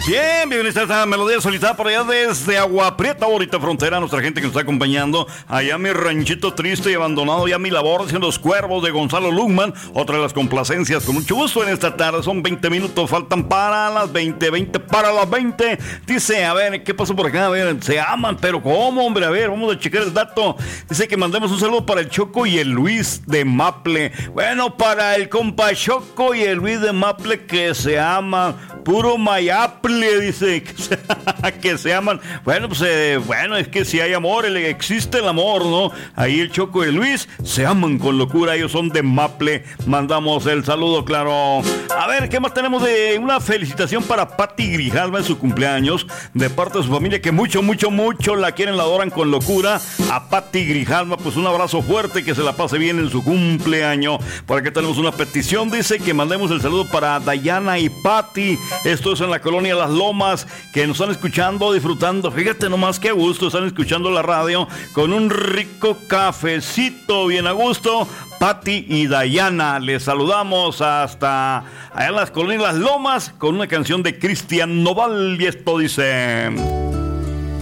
Bien, bienvenidos a esta melodía solicitada por allá desde Agua Prieta, ahorita frontera, nuestra gente que nos está acompañando. Allá mi ranchito triste y abandonado, ya mi labor haciendo los cuervos de Gonzalo Lugman. Otra de las complacencias, con mucho gusto en esta tarde. Son 20 minutos, faltan para las 20 para las 20. Dice, a ver, ¿qué pasó por acá? A ver, se aman, pero ¿cómo, hombre? A ver, vamos a checar el dato. Dice que mandemos un saludo para el Choco y el Luis de Maple. Bueno, para el compa Choco y el Luis de Maple que se aman. Puro Mayaple, dice que se aman. Bueno, pues bueno, es que si hay amor, existe el amor, ¿no? Ahí el Choco y el Luis se aman con locura. Ellos son de Maple. Mandamos el saludo, claro. A ver, ¿qué más tenemos? De una felicitación para Patti Grijalva en su cumpleaños, de parte de su familia que mucho la quieren, la adoran con locura. A Patti Grijalva, pues un abrazo fuerte, que se la pase bien en su cumpleaños. Por aquí tenemos una petición, dice que mandemos el saludo para Dayana y Patti. Esto es en la colonia Las Lomas, que nos están escuchando, disfrutando. Fíjate nomás qué gusto, están escuchando la radio con un rico cafecito, bien a gusto. Patti y Dayana, les saludamos hasta allá en las colonias Las Lomas con una canción de Cristian Nodal, y esto dice...